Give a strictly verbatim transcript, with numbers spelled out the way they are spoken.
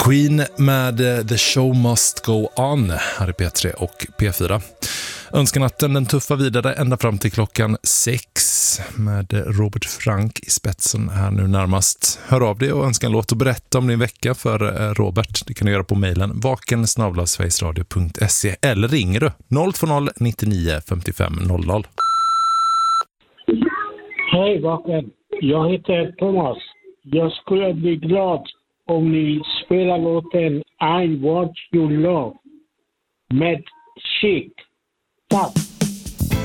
Queen med The Show Must Go On här i P tre och P fyra. Önskenatten den tuffa vidare ända fram till klockan sex med Robert Frank i spetsen här nu närmast. Hör av dig och önska en låt och berätta om din vecka för Robert. Det kan du göra på mejlen vaken snabel-a sverigesradio punkt se eller ringer du noll två noll nittionio femtiofem noll noll. Hej Vaken, jag heter Thomas. Jag skulle bli glad om ni spelar låten I Want You Love med Chic. Tack!